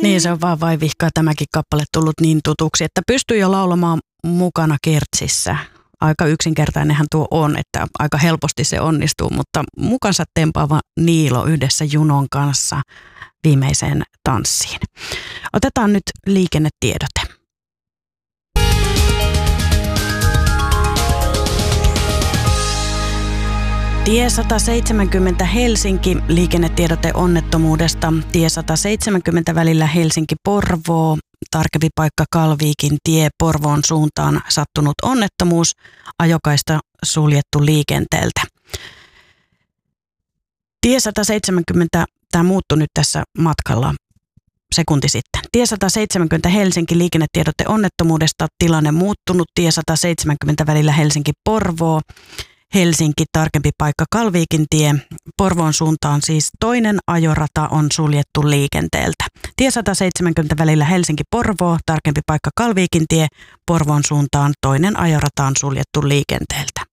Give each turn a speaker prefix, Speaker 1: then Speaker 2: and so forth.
Speaker 1: Niin se on vaan vaivihkaa tämäkin kappale tullut niin tutuksi, että pystyy jo laulamaan mukana kertsissä. Aika yksinkertainenhan tuo on, että aika helposti se onnistuu, mutta mukansa tempaava Niilo yhdessä Junon kanssa viimeiseen tanssiin. Otetaan nyt liikennetiedote. Tie 170 Helsinki, liikennetiedote onnettomuudesta. Tie 170 välillä Helsinki-Porvoo, tarkempi paikka Kalviikin tie Porvoon suuntaan sattunut onnettomuus, ajokaista suljettu liikenteeltä. Tie 170, tämä muuttui nyt tässä matkalla sekunti sitten. Tie 170 Helsinki, liikennetiedote onnettomuudesta, tilanne muuttunut. Tie 170 välillä Helsinki-Porvoo. Helsinki, tarkempi paikka Kalviikin tie. Porvoon suuntaan siis toinen ajorata on suljettu liikenteeltä. Tie 170 välillä Helsinki-Porvoo, tarkempi paikka Kalviikin tie. Porvoon suuntaan toinen ajorata on suljettu liikenteeltä.